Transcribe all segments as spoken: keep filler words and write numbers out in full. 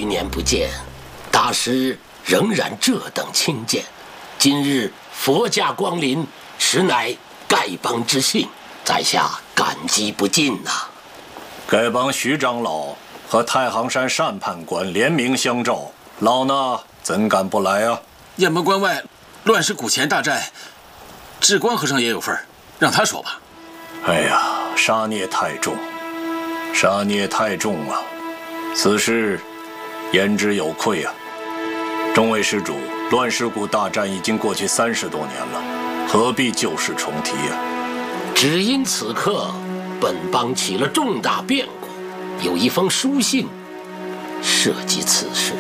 年不见，大师仍然这等清健。今日佛驾光临，实乃丐帮之幸，在下感激不尽呐、啊。 丐帮徐长老和太行山单判官联名相召，老衲怎敢不来啊？ 雁门关外乱世古钱大寨，智光和尚也有份儿，让他说吧。 哎呀，杀孽太重，杀孽太重了，此事言之有愧啊！众位施主，乱世谷大战已经过去三十多年了，何必旧事重提啊？ 只因此刻，本帮起了重大变故，有一封书信涉及此事。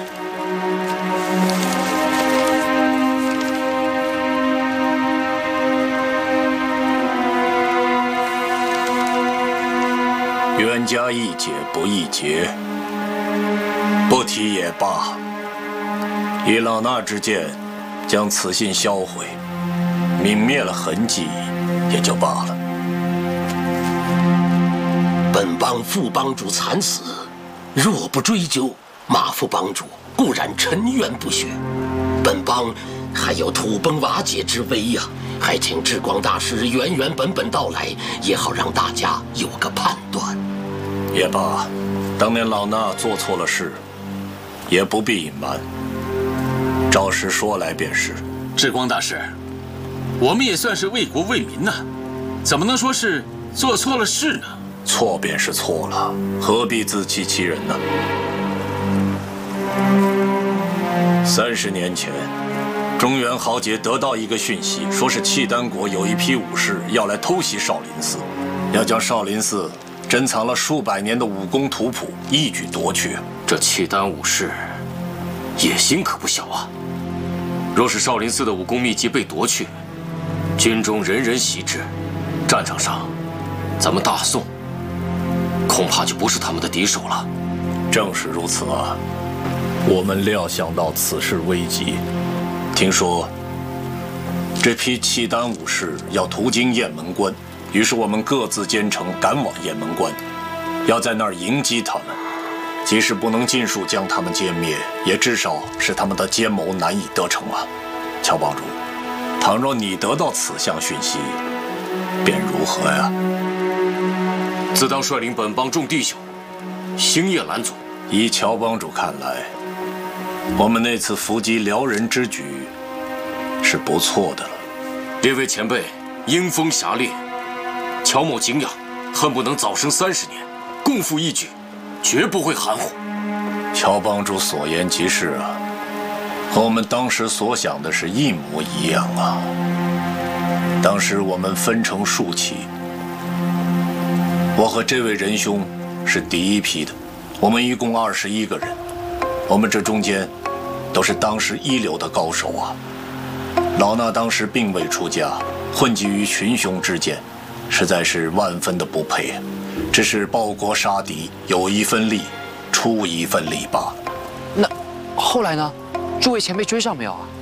冤家宜解不宜结，不提也罢。以老衲之见，将此信销毁，泯灭了痕迹，也就罢了。 本帮副帮主惨死，若不追究，马副帮主固然沉冤不雪，本帮还有土崩瓦解之危呀、啊！还请智光大师原原本本道来，也好让大家有个判断。 也罢，当年老衲做错了事，也不必隐瞒，照实说来便是。 智光大师，我们也算是为国为民呐、啊，怎么能说是做错了事呢？ 错便是错了，何必自欺欺人呢？三十年前，中原豪杰得到一个讯息，说是契丹国有一批武士要来偷袭少林寺，要将少林寺珍藏了数百年的武功图谱一举夺去。 这契丹武士野心可不小啊！若是少林寺的武功秘籍被夺去，军中人人习之，战场上咱们大宋恐怕就不是他们的敌手了。 正是如此啊！我们料想到此事危急，听说这批契丹武士要途经雁门关，于是我们各自兼程赶往雁门关，要在那儿迎击他们。即使不能尽数将他们歼灭，也至少使他们的奸谋难以得逞啊！乔帮主，倘若你得到此项讯息，便如何呀？ 自当率领本帮众弟兄，星夜拦阻。 依乔帮主看来，我们那次伏击辽人之举是不错的了。 列位前辈英风侠烈，乔某敬仰，恨不能早生三十年，共赴一举，绝不会含糊。 乔帮主所言极是啊，和我们当时所想的是一模一样啊。当时我们分成数期，我和这位仁兄是第一批的，我们一共二十一个人，我们这中间都是当时一流的高手啊。老衲当时并未出家，混迹于群雄之间，实在是万分的不配，只是报国杀敌，有一份力，出一份力罢了。 那后来呢？诸位前辈追上没有啊？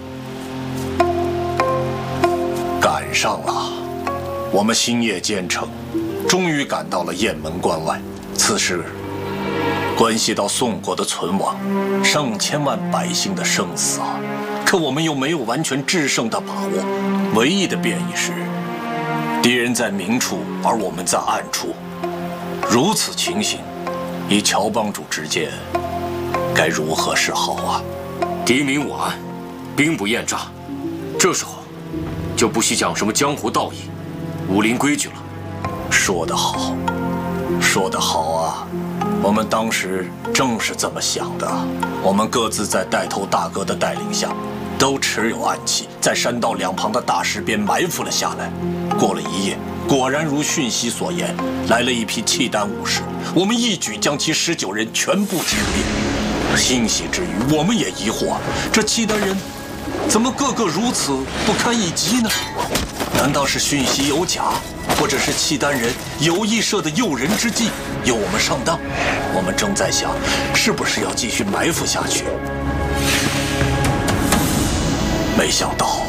赶上了，我们星夜兼程，终于赶到了雁门关外。此事关系到宋国的存亡，上千万百姓的生死啊！可我们又没有完全制胜的把握，唯一的变异是，敌人在明处，而我们在暗处。如此情形，以乔帮主之见，该如何是好啊？ 敌明我暗，兵不厌诈，这时候就不需讲什么江湖道义、武林规矩了。 说得好，说得好啊！我们当时正是这么想的。我们各自在带头大哥的带领下，都持有暗器，在山道两旁的大石边埋伏了下来。过了一夜，果然如讯息所言，来了一批契丹武士，我们一举将其十九人全部歼灭。欣喜之余，我们也疑惑，这契丹人怎么个个如此不堪一击呢？难道是讯息有假，或者是契丹人有意设的诱人之计，诱我们上当？我们正在想，是不是要继续埋伏下去？没想到